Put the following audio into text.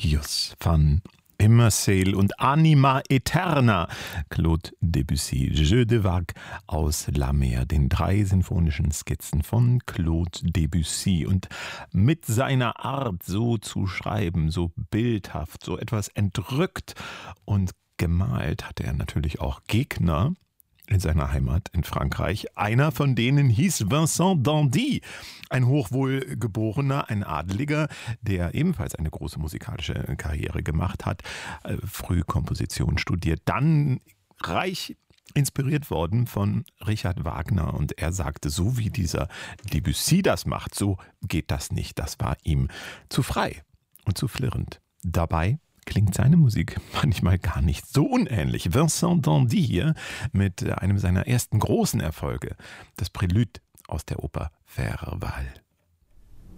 Regius von Immerseel und Anima Eterna, Claude Debussy, Jeu de Vague aus La Mer, den 3 sinfonischen Skizzen von Claude Debussy. Und mit seiner Art, so zu schreiben, so bildhaft, so etwas entrückt und gemalt, hatte er natürlich auch Gegner in seiner Heimat in Frankreich. Einer von denen hieß Vincent d'Indy, ein Hochwohlgeborener, ein Adeliger, der ebenfalls eine große musikalische Karriere gemacht hat, früh Komposition studiert, dann reich inspiriert worden von Richard Wagner. Und er sagte, so wie dieser Debussy das macht, so geht das nicht. Das war ihm zu frei und zu flirrend. Dabei klingt seine Musik manchmal gar nicht so unähnlich. Vincent d'Indy hier mit einem seiner ersten großen Erfolge, das Prélude aus der Oper Ferval.